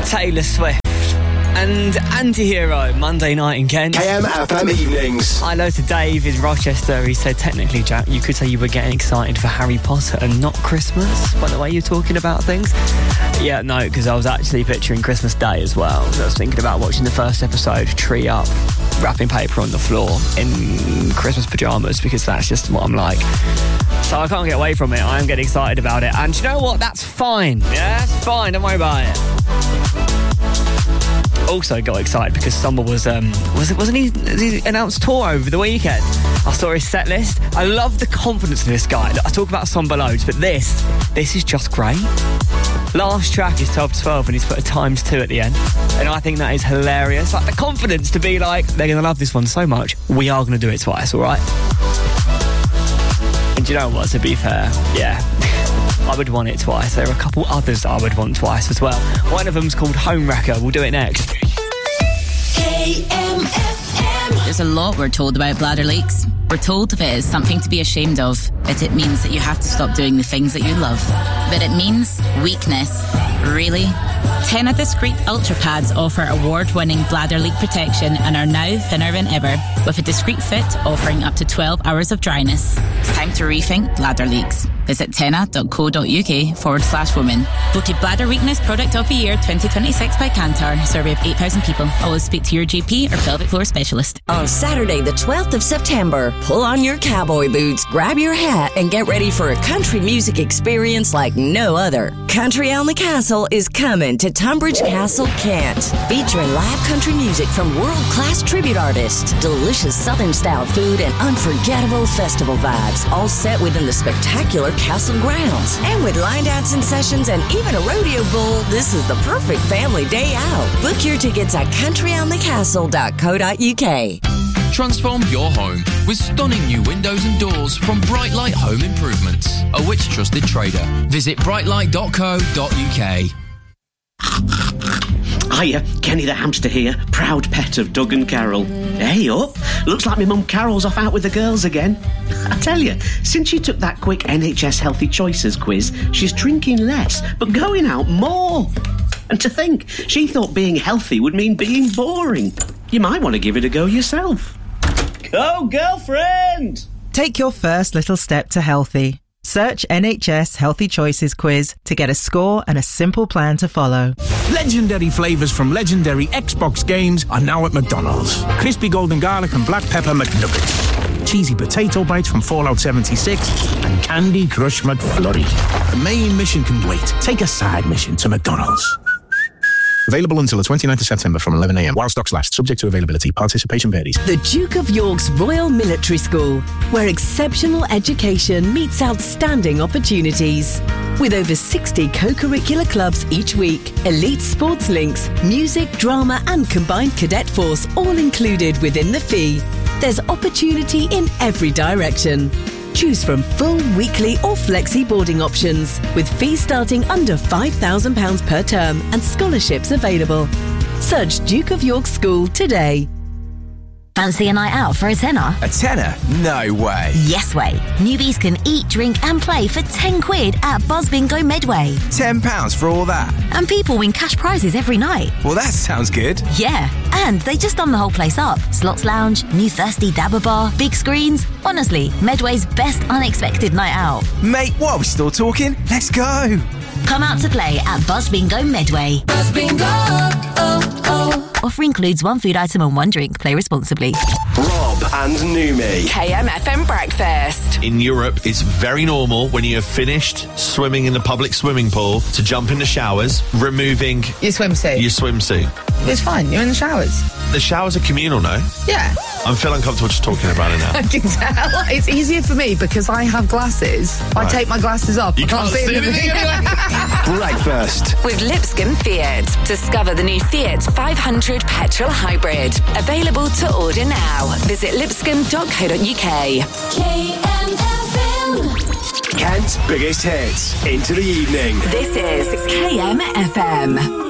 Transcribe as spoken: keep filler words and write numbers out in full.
Taylor Swift and Anti-Hero, Monday night in Kent. K M F M Evenings. I know to Dave in Rochester, he said, technically, Jack, you could say you were getting excited for Harry Potter and not Christmas, by the way you're talking about things. Yeah, no, because I was actually picturing Christmas Day as well. I was thinking about watching the first episode, tree up, wrapping paper on the floor in Christmas pyjamas, because that's just what I'm like. So I can't get away from it. I am getting excited about it. And you know what? That's fine. Yeah, that's fine. Don't worry about it. Also got excited because Summer was, um, was it, wasn't he, he announced tour over the weekend? I saw his set list. I love the confidence of this guy. I talk about Summer loads, but this, this is just great. Last track is twelve to twelve and he's put a times two at the end. And I think that is hilarious. Like the confidence to be like, they're going to love this one so much, we are going to do it twice, all right? And do you know what, to be fair, yeah, I would want it twice. There are a couple others that I would want twice as well. One of them's called Home Wrecker. We'll do it next. K M F M. There's a lot we're told about bladder leaks. We're told if it is something to be ashamed of, that it means that you have to stop doing the things that you love. But it means weakness. Really? Tena Discreet Ultra Pads offer award-winning bladder leak protection and are now thinner than ever, with a discreet fit offering up to twelve hours of dryness. It's time to rethink bladder leaks. Visit tena.co.uk forward slash women. Voted Bladder Weakness Product of the Year twenty twenty-six by Kantar. Survey of eight thousand people. Always speak to your G P or pelvic floor specialist. On Saturday, the twelfth of September, pull on your cowboy boots, grab your hat, and get ready for a country music experience like no other. Country on the Castle is coming to Tunbridge Castle, Kent, featuring live country music from world-class tribute artists, delicious Southern-style food, and unforgettable festival vibes, all set within the spectacular castle grounds. And with line dancing sessions and even a rodeo bull, this is the perfect family day out. Book your tickets at country on the castle dot co dot uk. Transform your home with stunning new windows and doors from Bright Light Home Improvements, a Which trusted trader. Visit bright light dot co dot uk. Hiya, Kenny the hamster here, proud pet of Doug and Carol. Hey up, looks like my mum Carol's off out with the girls again. I tell you, since she took that quick N H S Healthy Choices quiz, she's drinking less, but going out more. And to think, she thought being healthy would mean being boring. You might want to give it a go yourself. Go, girlfriend! Take your first little step to healthy. Search N H S Healthy Choices quiz to get a score and a simple plan to follow. Legendary flavours from legendary Xbox games are now at McDonald's. Crispy golden garlic and black pepper McNuggets. Cheesy potato bites from Fallout seventy-six and Candy Crush McFlurry. The main mission can wait. Take a side mission to McDonald's. Available until the twenty-ninth of September from eleven a.m. while stocks last, subject to availability. Participation varies. The Duke of York's Royal Military School, where exceptional education meets outstanding opportunities. With over sixty co-curricular clubs each week, elite sports links, music, drama and combined cadet force all included within the fee. There's opportunity in every direction. Choose from full, weekly or flexi boarding options, with fees starting under five thousand pounds per term and scholarships available. Search Duke of York School today. Fancy a night out for a tenner? A tenner? No way. Yes way. Newbies can eat, drink and play for ten quid at Buzz Bingo Medway. ten pounds for all that? And people win cash prizes every night. Well, that sounds good. Yeah, and they just done the whole place up. Slots lounge, new thirsty dabber bar, big screens. Honestly, Medway's best unexpected night out. Mate, what, are we still talking? Let's go. Come out to play at Buzz Bingo Medway. Buzz Bingo, oh, oh. Offer includes one food item and one drink. Play responsibly. Rob and Numi. K M F M Breakfast. In Europe, it's very normal when you have finished swimming in the public swimming pool to jump in the showers, removing your swimsuit. Your swimsuit. It's fine. You're in the showers. The showers are communal, no? Yeah. I feel uncomfortable just talking about it now. I can tell. It's easier for me because I have glasses. Right. I take my glasses off. You I can't, can't see anything anyway. Breakfast. With Lipscomb Fiat. Discover the new Fiat five hundred petrol hybrid. Available to order now. Visit lipscomb dot co dot uk. K M F M. Kent's biggest hits into the evening. This is K M F M.